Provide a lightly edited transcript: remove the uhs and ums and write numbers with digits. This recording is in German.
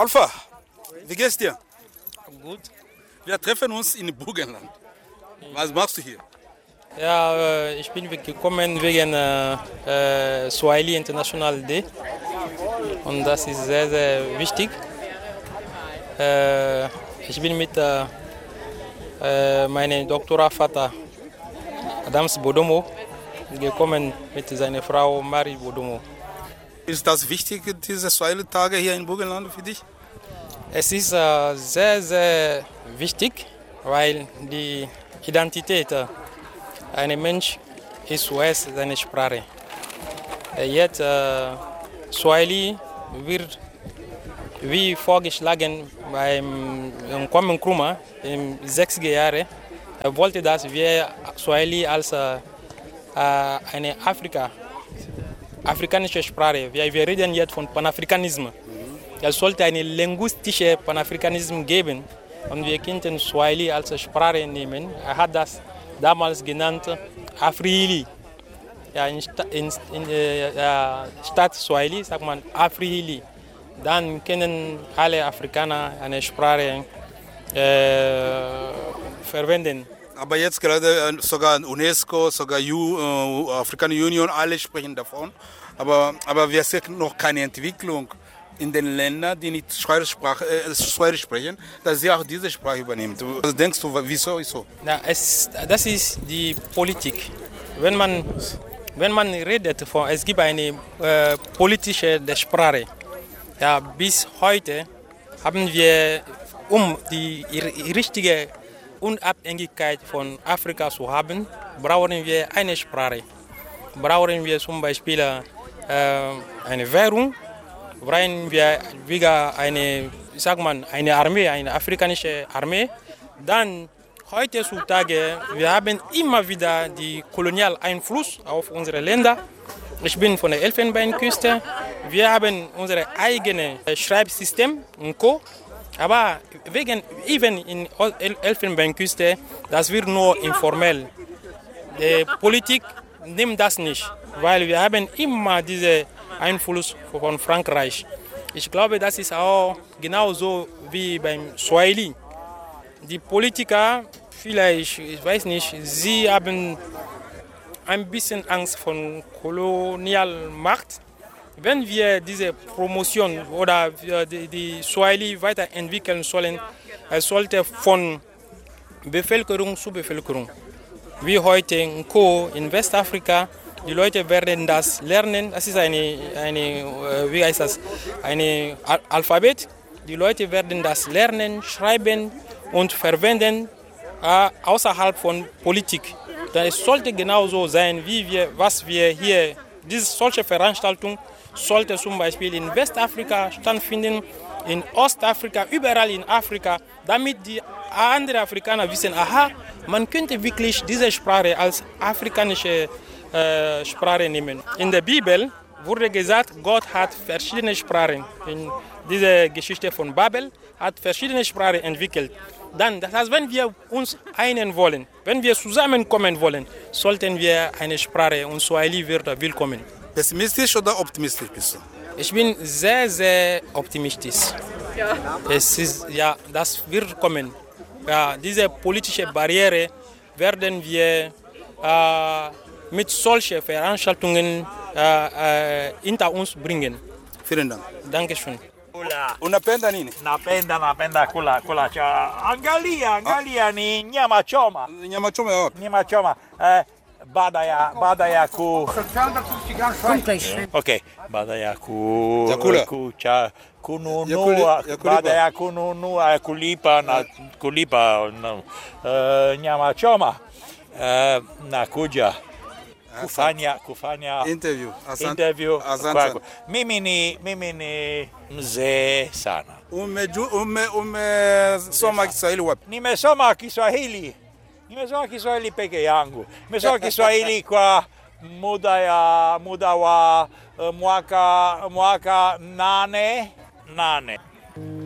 Alpha, wie geht's dir? Gut. Wir treffen uns in Burgenland. Was machst du hier? Ja, ich bin gekommen wegen Swahili International Day und das ist sehr, sehr wichtig. Ich bin mit meinem Doktorvater Adams Bodomo gekommen mit seiner Frau Marie Bodomo. Ist das wichtig, diese Swahili-Tage hier in Burgenland für dich? Es ist sehr, sehr wichtig, weil die Identität eines Menschen ist zuerst seine Sprache. Jetzt Swahili wird wie vorgeschlagen beim Kwame Nkrumah in den 60er Jahren. Er wollte, dass wir Swahili als eine afrikanische Sprache, wir reden jetzt von Panafrikanismus. Es sollte einen linguistischen Panafrikanismus geben und wir könnten Swahili als Sprache nehmen. Er hat das damals genannt Afrihili. Ja, in Stadt Swahili sagt man Afrihili. Dann können alle Afrikaner eine Sprache verwenden. Aber jetzt gerade sogar UNESCO, sogar Afrikanische Union, alle sprechen davon. Aber wir sehen noch keine Entwicklung in den Ländern, die nicht Swahili sprechen, dass sie auch diese Sprache übernehmen. Was denkst du, wieso ist so? Ja, das ist die Politik. Wenn man redet, es gibt eine politische Sprache. Ja, bis heute haben wir, um die richtige Unabhängigkeit von Afrika zu haben, brauchen wir eine Sprache. Brauchen wir zum Beispiel eine Währung, brauchen wir wieder eine Armee, eine afrikanische Armee. Dann heutzutage, wir haben immer wieder den kolonialen Einfluss auf unsere Länder. Ich bin von der Elfenbeinküste. Wir haben unser eigenes Schreibsystem und Co. Aber even in Elfenbeinküste, das wird nur informell. Die Politik nimmt das nicht, weil wir haben immer diesen Einfluss von Frankreich. Ich glaube, das ist auch genauso wie beim Swahili. Die Politiker, vielleicht, ich weiß nicht, sie haben ein bisschen Angst vor Kolonialmacht. Wenn wir diese Promotion oder die Swahili weiterentwickeln sollen, es sollte von Bevölkerung zu Bevölkerung. Wie heute in Co. in Westafrika, die Leute werden das lernen. Das ist wie heißt das? Ein Alphabet. Die Leute werden das lernen, schreiben und verwenden außerhalb von Politik. Es sollte genauso sein, was wir hier, solche Veranstaltung sollte zum Beispiel in Westafrika stattfinden, in Ostafrika, überall in Afrika, damit die anderen Afrikaner wissen, aha, man könnte wirklich diese Sprache als afrikanische Sprache nehmen. In der Bibel wurde gesagt, Gott hat verschiedene Sprachen. In dieser Geschichte von Babel hat verschiedene Sprachen entwickelt. Dann, das heißt, wenn wir uns einen wollen, wenn wir zusammenkommen wollen, sollten wir eine Sprache und Swahili wird willkommen. Pessimistisch oder optimistisch bist du? Ich bin sehr, sehr optimistisch. Ja. Das wird kommen. Ja, diese politische Barriere werden wir mit solchen Veranstaltungen hinter uns bringen. Vielen Dank. Dankeschön. Unapenda nini? Napenda kula cha. Angalia ni nyama choma. Nyama choma ya wapi? Nyama choma. Baada ya Okay, baada ya kununua, baada ya kununua kulipa nyama choma nakuja kufanya interview. Asante. Mimi ni mzee sana. Umesoma Kiswahili wapi? Nimesoma Kiswahili peke yangu. Nimesoma Kiswahili kwa muda wa mwaka 8.